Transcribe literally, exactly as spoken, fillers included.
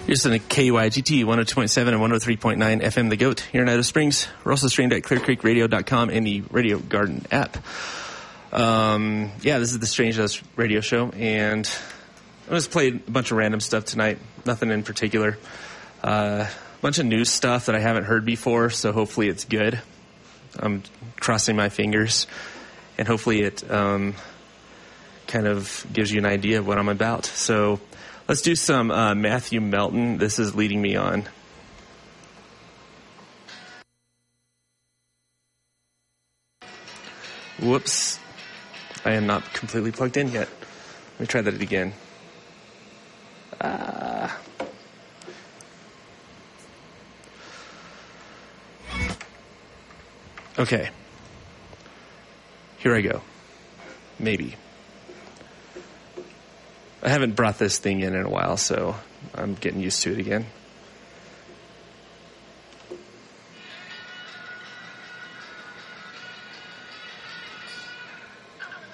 You're listening to K Y G T one oh two point seven and one oh three point nine F M The Goat here in Idaho Springs. We're also streamed at clear creek radio dot com and the Radio Garden app. Um, yeah, this is the Strange Dust radio show, and I just played a bunch of random stuff tonight. Nothing in particular. Uh, a bunch of new stuff that I haven't heard before, so hopefully it's good. I'm crossing my fingers, and hopefully it um, kind of gives you an idea of what I'm about. So let's do some uh, Matthew Melton. This is Leading Me On. Whoops. I am not completely plugged in yet. Let me try that again. Uh, okay. Here I go. Maybe. I haven't brought this thing in in a while, so I'm getting used to it again.